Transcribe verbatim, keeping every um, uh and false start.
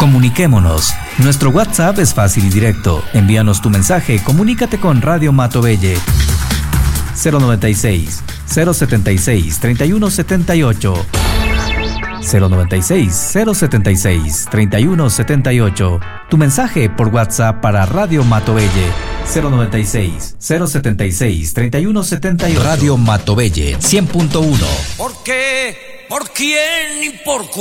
Comuniquémonos. Nuestro WhatsApp es fácil y directo. Envíanos tu mensaje, comunícate con Radio Matobelle. cero noventa y seis, cero setenta y seis, treinta y uno setenta y ocho. cero noventa y seis, cero setenta y seis, treinta y uno setenta y ocho. Tu mensaje por WhatsApp para Radio Matobelle. cero noventa y seis, cero setenta y seis, treinta y uno setenta y ocho. Radio Matobelle cien punto uno. ¿Por qué? ¿Por quién y por cuál?